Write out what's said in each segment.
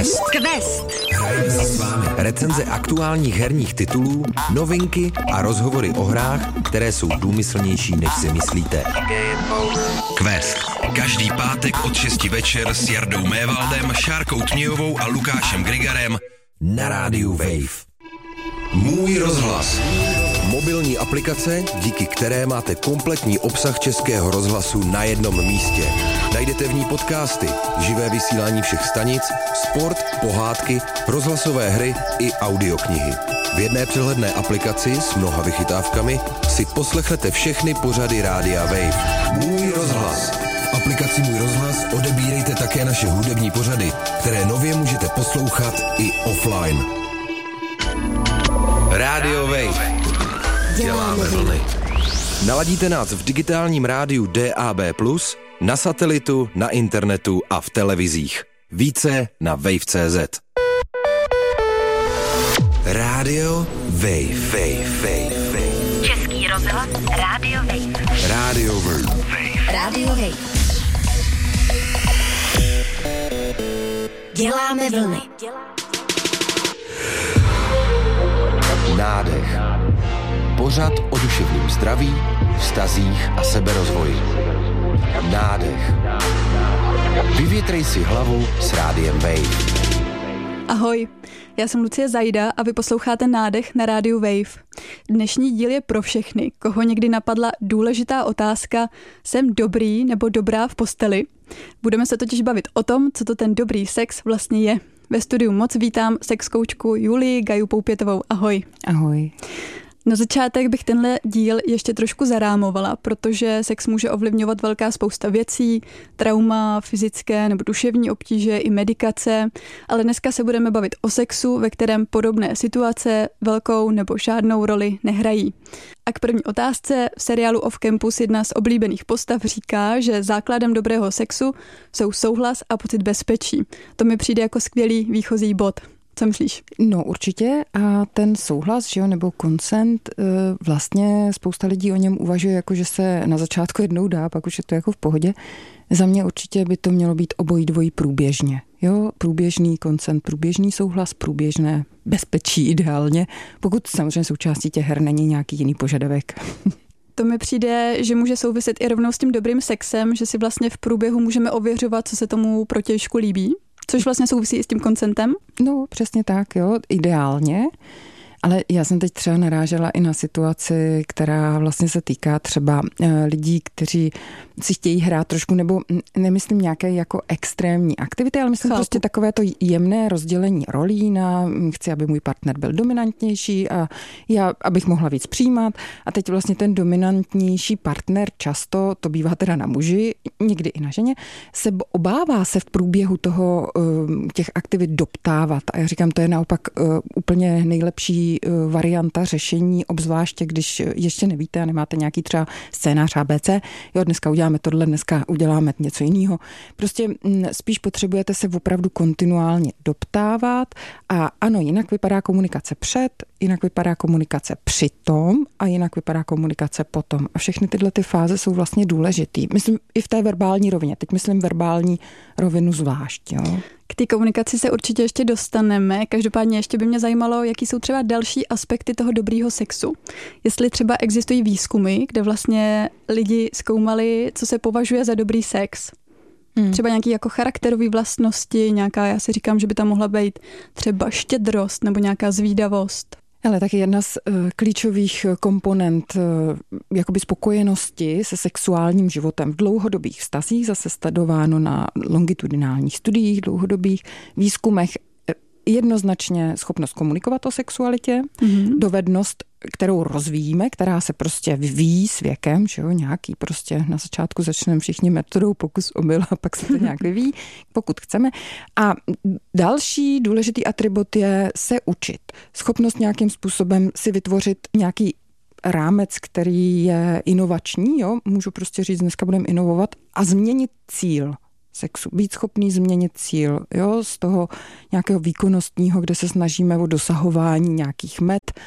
Quest. Hrajeme si s vámi recenze aktuálních herních titulů, novinky a rozhovory o hrách, které jsou důmyslnější, než si myslíte. Quest. Každý pátek od 6 večer s Jardou Mévaldem, Šárkou Tmějovou a Lukášem Grigarem na rádiu Wave. Můj rozhlas. Mobilní aplikace, díky které máte kompletní obsah Českého rozhlasu na jednom místě. Najdete v ní podcasty, živé vysílání všech stanic, sport, pohádky, rozhlasové hry i audioknihy. V jedné přehledné aplikaci s mnoha vychytávkami si poslechnete všechny pořady rádia Wave. Můj rozhlas. V aplikaci Můj rozhlas odebírejte také naše hudební pořady, které nově můžete poslouchat i offline. Radio Wave. Děláme vlny. Naladíte nás v digitálním rádiu DAB+, na satelitu, na internetu a v televizích. Více na wave.cz. Radio Wave. Český rozhlas Radio Wave. Radio Wave. Radio Wave. Děláme vlny. Nádech. Pořad o duševním zdraví, vztazích a seberozvoji. Nádech. Vyvětrej si hlavu s rádiem Wave. Ahoj, já jsem Lucie Zajda a vy posloucháte Nádech na rádiu Wave. Dnešní díl je pro všechny, koho někdy napadla důležitá otázka: jsem dobrý nebo dobrá v posteli? Budeme se totiž bavit o tom, co to ten dobrý sex vlastně je. Ve studiu moc vítám sexkoučku Julii Gaju Poupětovou. Ahoj. Ahoj. Na začátek bych tenhle díl ještě trošku zarámovala, protože sex může ovlivňovat velká spousta věcí, trauma, fyzické nebo duševní obtíže i medikace, ale dneska se budeme bavit o sexu, ve kterém podobné situace velkou nebo žádnou roli nehrají. A k první otázce, v seriálu Off Campus jedna z oblíbených postav říká, že základem dobrého sexu jsou souhlas a pocit bezpečí. To mi přijde jako skvělý výchozí bod. Co myslíš? No určitě, a ten souhlas, že jo, nebo consent, vlastně spousta lidí o něm uvažuje, jako že se na začátku jednou dá, pak už je to jako v pohodě. Za mě určitě by to mělo být obojí dvojí průběžně. Jo, průběžný consent, průběžný souhlas, průběžné bezpečí ideálně, pokud samozřejmě součástí těch her není nějaký jiný požadavek. To mi přijde, že může souviset i rovnou s tím dobrým sexem, že si vlastně v průběhu můžeme ověřovat, co se tomu protějšku líbí. Což vlastně souvisí i s tím koncentem? No, přesně tak, jo, ideálně. Ale já jsem teď třeba narážela i na situaci, která vlastně se týká třeba lidí, kteří si chtějí hrát trošku, nebo nemyslím nějaké jako extrémní aktivity, ale myslím prostě takové to jemné rozdělení rolí na chci, aby můj partner byl dominantnější a já, abych mohla víc přijímat. A teď vlastně ten dominantnější partner často, to bývá teda na muži, někdy i na ženě, se obává se v průběhu toho těch aktivit doptávat. A já říkám, to je naopak úplně nejlepší varianta řešení, obzvláště když ještě nevíte a nemáte nějaký třeba scénář ABC, jo, dneska uděláme tohle, dneska uděláme něco jiného. Prostě spíš potřebujete se opravdu kontinuálně doptávat a ano, jinak vypadá komunikace před, jinak vypadá komunikace přitom a jinak vypadá komunikace potom. A všechny tyhle ty fáze jsou vlastně důležitý. Myslím i v té verbální rovině. Teď myslím verbální rovinu zvlášť, jo. K té komunikaci se určitě ještě dostaneme. Každopádně ještě by mě zajímalo, jaký jsou třeba další aspekty toho dobrýho sexu. Jestli třeba existují výzkumy, kde vlastně lidi zkoumali, co se považuje za dobrý sex. Třeba nějaký jako charakterové vlastnosti, nějaká, já si říkám, že by tam mohla být třeba štědrost nebo nějaká zvídavost. Ale taky jedna z klíčových komponent jakoby spokojenosti se sexuálním životem v dlouhodobých vztazích, zase sledováno na longitudinálních studiích, dlouhodobých výzkumech, jednoznačně schopnost komunikovat o sexualitě, dovednost, kterou rozvíjíme, která se prostě vyvíjí s věkem, že jo, nějaký prostě na začátku začneme všichni metodou pokus omyl a pak se to nějak vyvíjí, pokud chceme. A další důležitý atribut je se učit. Schopnost nějakým způsobem si vytvořit nějaký rámec, který je inovační, jo, můžu prostě říct, dneska budeme inovovat a změnit cíl sexu, být schopný změnit cíl, jo, z toho nějakého výkonnostního, kde se snažíme o dosahování nějakých met,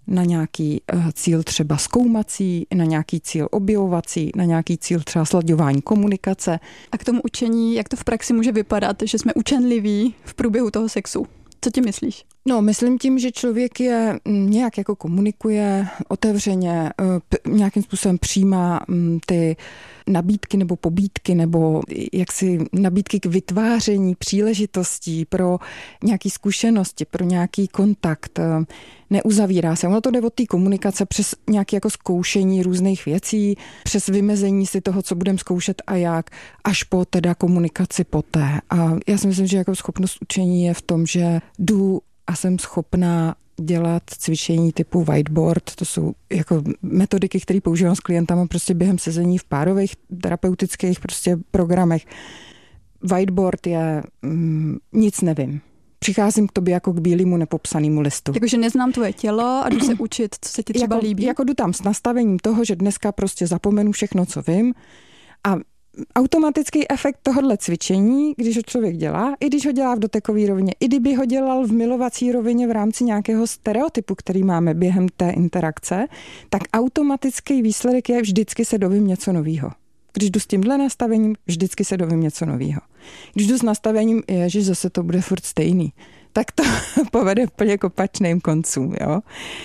na nějaký cíl třeba zkoumací, na nějaký cíl objevovací, na nějaký cíl třeba slaďování komunikace. A k tomu učení, jak to v praxi může vypadat, že jsme učenliví v průběhu toho sexu? Co ti myslíš? No, myslím tím, že člověk je nějak jako komunikuje otevřeně, nějakým způsobem přijímá ty nabídky nebo pobídky nebo jaksi nabídky k vytváření příležitostí pro nějaké zkušenosti, pro nějaký kontakt. Neuzavírá se. Ono to jde od té komunikace přes nějaké jako zkoušení různých věcí, přes vymezení si toho, co budeme zkoušet a jak, až po teda komunikaci poté. A já si myslím, že jako schopnost učení je v tom, že jdu a jsem schopná dělat cvičení typu whiteboard. To jsou jako metodiky, které používám s klientama prostě během sezení v párových terapeutických prostě programech. Whiteboard je nic nevím. Přicházím k tobě jako k bílému nepopsanému listu. Jakože neznám tvoje tělo a jdu se učit, co se ti třeba líbí. Jako jdu tam s nastavením toho, že dneska prostě zapomenu všechno, co vím, a automatický efekt tohohle cvičení, když ho člověk dělá, i když ho dělá v dotekové rovině, i kdyby ho dělal v milovací rovině v rámci nějakého stereotypu, který máme během té interakce, tak automatický výsledek je vždycky se dovím něco novýho. Když jdu s tímhle nastavením, vždycky se dovím něco novýho. Když jdu s nastavením, ježiš, zase to bude furt stejný, tak to povede úplně k opačným koncům, jo.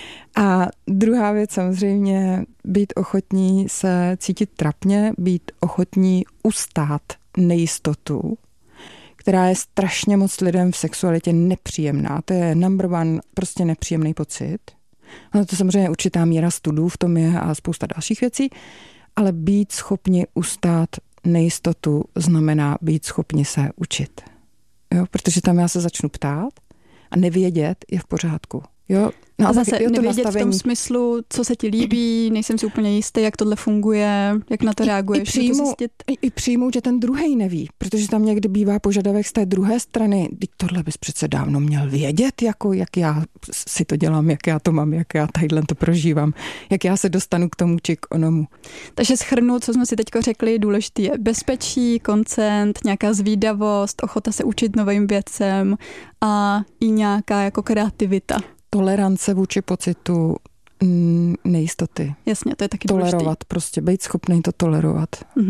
A druhá věc samozřejmě, být ochotní se cítit trapně, být ochotní ustát nejistotu, která je strašně moc lidem v sexualitě nepříjemná. To je number one, prostě nepříjemný pocit. Ono to samozřejmě určitá míra studů v tom je a spousta dalších věcí, ale být schopni ustát nejistotu znamená být schopni se učit. Jo? Protože tam já se začnu ptát a nevědět je v pořádku. Jo? No a zase nevědět v tom smyslu, co se ti líbí, nejsem si úplně jistý, jak tohle funguje, jak na to reaguješ. I přijmout, že ten druhej neví, protože tam někdy bývá požadavek z té druhé strany. Tohle bys přece dávno měl vědět, jako jak já si to dělám, jak já to mám, jak já tadyhle to prožívám, jak já se dostanu k tomu či k onomu. Takže shrnu, co jsme si teďko řekli, důležitý je bezpečí, koncent, nějaká zvídavost, ochota se učit novým věcem a i nějaká jako kreativita. Tolerance vůči pocitu nejistoty. Jasně, to je taky tolerovat, důležitý. Prostě být schopný to tolerovat.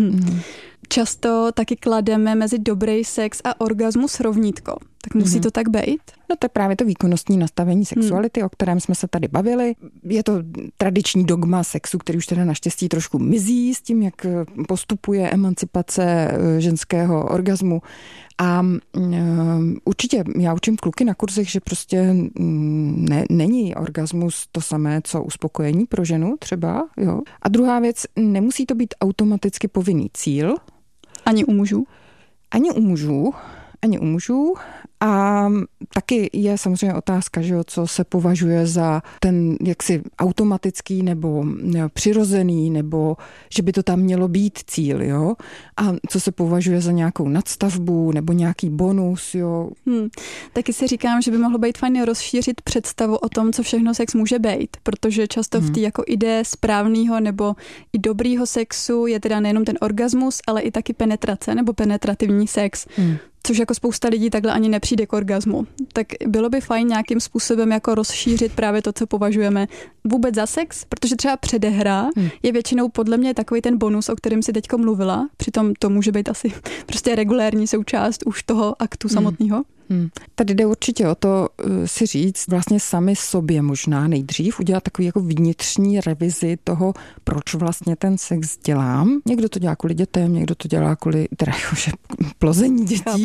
Často taky klademe mezi dobrý sex a orgasmus rovnítko. Tak musí to tak být? No to je právě to výkonnostní nastavení sexuality, o kterém jsme se tady bavili. Je to tradiční dogma sexu, který už teda naštěstí trošku mizí s tím, jak postupuje emancipace ženského orgasmu. A určitě já učím kluky na kurzech, že prostě není orgasmus to samé, co uspokojení pro ženu třeba. Jo. A druhá věc, nemusí to být automaticky povinný cíl. Ani u mužů? Ani u mužů. A taky je samozřejmě otázka, že jo, co se považuje za ten jaksi automatický nebo přirozený, nebo že by to tam mělo být cíl, jo. A co se považuje za nějakou nadstavbu nebo nějaký bonus, jo. Taky si říkám, že by mohlo být fajn rozšířit představu o tom, co všechno sex může být, protože často v té jako ideje správného nebo i dobrýho sexu je teda nejenom ten orgasmus, ale i taky penetrace nebo penetrativní sex. Což jako spousta lidí takhle ani nepřijde k orgazmu. Tak bylo by fajn nějakým způsobem jako rozšířit právě to, co považujeme vůbec za sex, protože třeba předehra je většinou podle mě takový ten bonus, o kterém si teďko mluvila, přitom to může být asi prostě regulérní součást už toho aktu samotného. Tady jde určitě o to si říct vlastně sami sobě možná nejdřív, udělat takový jako vnitřní revizi toho, proč vlastně ten sex dělám. Někdo to dělá kvůli dětem, někdo to dělá kvůli plození dětí.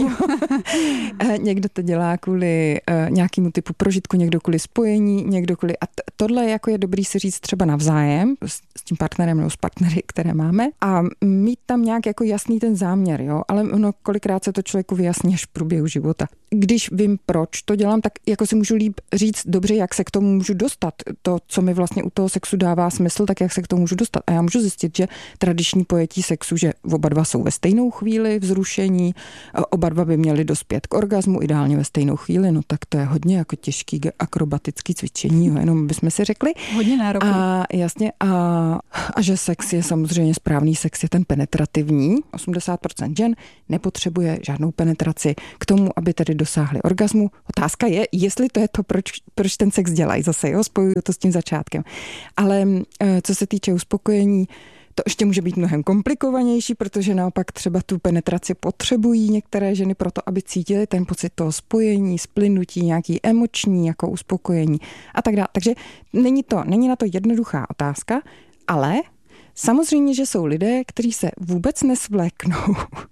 Někdo to dělá kvůli nějakému typu prožitku, někdo kvůli spojení, někdo kvůli... A tohle jako je dobrý si říct třeba navzájem s tím partnerem nebo s partnery, které máme a mít tam nějak jako jasný ten záměr, jo, ale ono kolikrát se to člověku vyjasní až v průběhu života. Když vím, proč to dělám, tak jako si můžu líp říct dobře, jak se k tomu můžu dostat. To, co mi vlastně u toho sexu dává smysl, tak jak se k tomu můžu dostat. A já můžu zjistit, že tradiční pojetí sexu, že oba dva jsou ve stejnou chvíli vzrušení, oba dva by měli dospět k orgazmu, ideálně ve stejnou chvíli, no tak to je hodně jako těžký akrobatický cvičení, jo, jenom bychom si řekli. Hodně náročný. A jasně, a že sex je samozřejmě správný sex, je ten penetrativní. 80% žen nepotřebuje žádnou penetraci k tomu, aby tedy dosáhli orgasmu. Otázka je, jestli to je to, proč ten sex dělají zase, jo, spojuju to s tím začátkem. Ale co se týče uspokojení, to ještě může být mnohem komplikovanější, protože naopak třeba tu penetraci potřebují některé ženy proto, aby cítily ten pocit toho spojení, splynutí, nějaký emoční jako uspokojení a tak dále. Takže není na to jednoduchá otázka, ale samozřejmě, že jsou lidé, kteří se vůbec nesvléknou.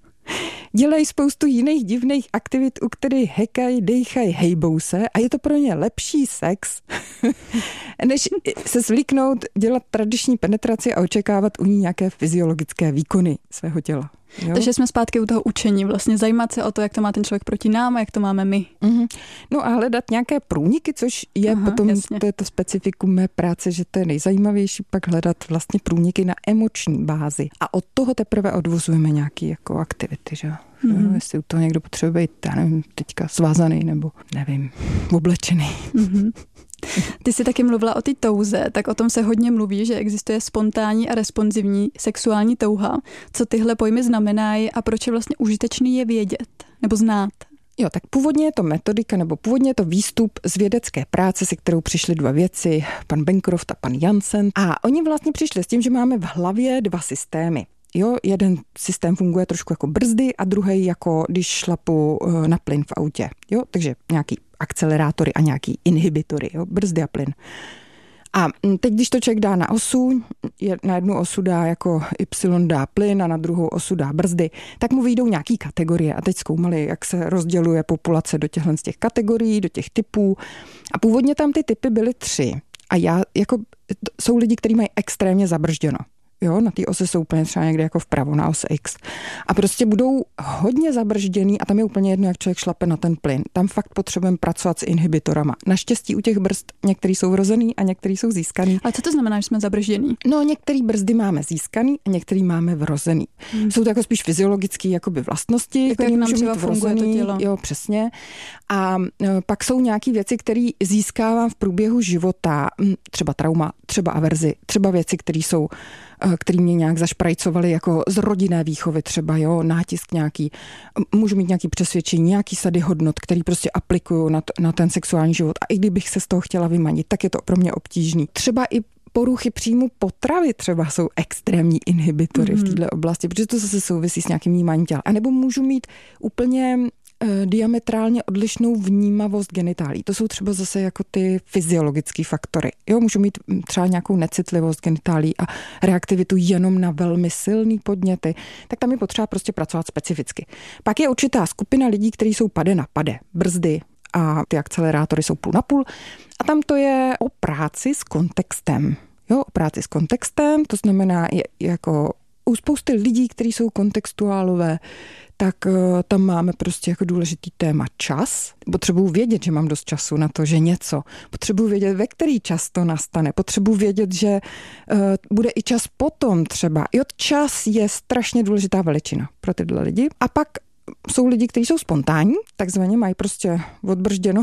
Dělají spoustu jiných divných aktivit, u kterých hekají, dejchají, hejbou se a je to pro ně lepší sex, než se svlíknout, dělat tradiční penetraci a očekávat u ní nějaké fyziologické výkony svého těla. Jo? Takže jsme zpátky u toho učení, vlastně zajímat se o to, jak to má ten člověk proti nám a jak to máme my. Mm-hmm. No a hledat nějaké průniky, což je potom, jasně. To je to specifikum mé práce, že to je nejzajímavější, pak hledat vlastně průniky na emoční bázi. A od toho teprve odvozujeme nějaké jako aktivity, že? Mm-hmm. Jestli u toho někdo potřebuje být, já nevím, teďka svázaný nebo nevím, oblečený. Mm-hmm. Ty jsi taky mluvila o té touze, tak o tom se hodně mluví, že existuje spontánní a responsivní sexuální touha. Co tyhle pojmy znamenají a proč je vlastně užitečný je vědět nebo znát? Jo, tak původně je to metodika nebo původně je to výstup z vědecké práce, se kterou přišli dva vědci, pan Bancroft a pan Jansen. A oni vlastně přišli s tím, že máme v hlavě dva systémy. Jo, jeden systém funguje trošku jako brzdy a druhý jako když šlapu na plyn v autě. Jo, takže nějaký akcelerátory a nějaký inhibitory, jo, brzdy a plyn. A teď, když to člověk dá na osu, na jednu osu dá jako Y dá plyn a na druhou osu dá brzdy, tak mu vyjdou nějaký kategorie. A teď zkoumali, jak se rozděluje populace do těchto z těch kategorií, do těch typů. A původně tam ty typy byly 3. A jsou lidi, kteří mají extrémně zabržděno. Jo, na té ose jsou úplně třeba někde jako vpravo na ose X. A prostě budou hodně zabržděný a tam je úplně jedno, jak člověk šlape na ten plyn. Tam fakt potřebujeme pracovat s inhibitorama. Naštěstí u těch brzd některý jsou vrozený a některý jsou získaný. Ale co to znamená, že jsme zabržděný? No, některý brzdy máme získaný a některý máme vrozený. Jsou to jako spíš fyziologické jakoby vlastnosti, jako které můžou mít vrozený. Jo, přesně. A pak jsou nějaké věci, které získávám v průběhu života, třeba trauma, třeba averzi, třeba věci, který mě nějak zašprajcovaly jako z rodinné výchovy třeba, jo, nátisk nějaký, můžu mít nějaký přesvědčení, nějaký sady hodnot, který prostě aplikuju na ten sexuální život a i kdybych se z toho chtěla vymanit, tak je to pro mě obtížný. Třeba i poruchy příjmu potravy třeba jsou extrémní inhibitory v této oblasti, protože to zase souvisí s nějakým vnímáním těla. A nebo můžu mít úplně diametrálně odlišnou vnímavost genitálí. To jsou třeba zase jako ty fyziologické faktory. Jo, můžu mít třeba nějakou necitlivost genitálí a reaktivitu jenom na velmi silný podněty, tak tam je potřeba prostě pracovat specificky. Pak je určitá skupina lidí, kteří jsou pade na pade, brzdy a ty akcelerátory jsou půl na půl a tam to je o práci s kontextem. Jo, o práci s kontextem, to znamená jako u spousty lidí, kteří jsou kontextuálové, tak tam máme prostě jako důležitý téma čas. Potřebuji vědět, že mám dost času na to, že něco. Potřebuji vědět, ve který čas to nastane. Potřebuji vědět, že bude i čas potom třeba. Jo, čas je strašně důležitá veličina pro tyhle lidi. A pak jsou lidi, kteří jsou spontánní, takzvaně mají prostě odbržděno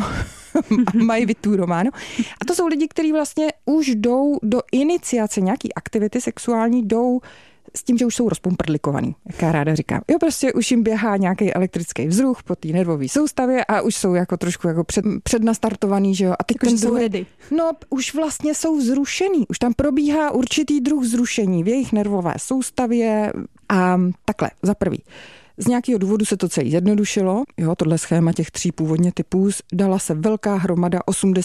a mají vytúrováno. A to jsou lidi, kteří vlastně už jdou do iniciace nějaký aktivity sexuální, jdou s tím, že už jsou rozpumprdlikovaný, jak já ráda říkám. Jo, prostě už jim běhá nějaký elektrický vzruch po té nervové soustavě a už jsou jako trošku jako přednastartovaný, že jo. A teď ten druhý, no, už vlastně jsou vzrušený. Už tam probíhá určitý druh vzrušení v jejich nervové soustavě a takhle, za prvý. Z nějakého důvodu se to celé zjednodušilo. Jo, tohle schéma těch 3 původně typů, dala se velká hromada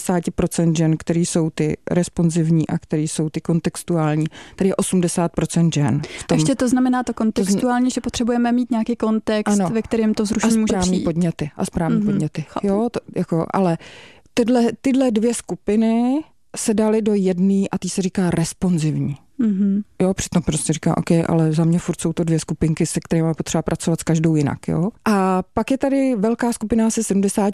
80% žen, který jsou ty responsivní a který jsou ty kontextuální. Tady je 80% žen. Ještě to znamená to kontextuálně, že potřebujeme mít nějaký kontext, ano, ve kterém to vzrušení může přijít. Podněty, a správný podněty. Jo, to, jako, ale tyhle 2 skupiny se daly do jedné a ty se říká responsivní. Mm-hmm. Jo, přitom prostě říká, OK, ale za mě furt jsou to 2 skupinky, se kterými potřeba pracovat s každou jinak, jo. A pak je tady velká skupina se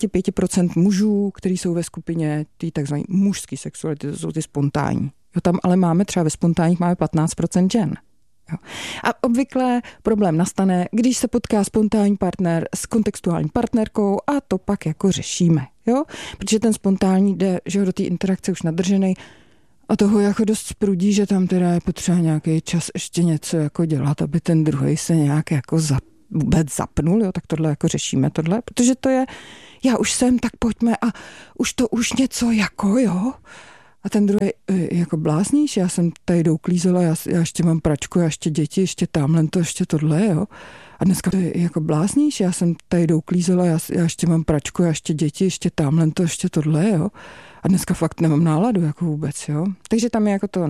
75% mužů, kteří jsou ve skupině té takzvané mužské sexuality, to jsou ty spontánní. Jo, tam ale máme třeba ve spontánních máme 15% žen. Jo. A obvykle problém nastane, když se potká spontánní partner s kontextuální partnerkou a to pak jako řešíme, jo. Protože ten spontánní jde, že ho do té interakce už nadržený a toho jako dost sprudí, že tam teda je potřeba nějaký čas ještě něco jako dělat, aby ten druhý se nějak jako vůbec zapnul, jo, tak tohle jako řešíme tohle, protože to je já už jsem, tak pojďme a už něco jako, jo. A ten druhý, jako blázníš, já jsem tady douklízela, já ještě mám pračku, já ještě děti, ještě tamhle to, ještě tohle, jo. A dneska jako blázníš, já jsem tady douklízela, já ještě mám pračku, já ještě děti, ještě tamhle to, ještě tohle, jo. A dneska fakt nemám náladu, jako vůbec, jo. Takže tam je jako to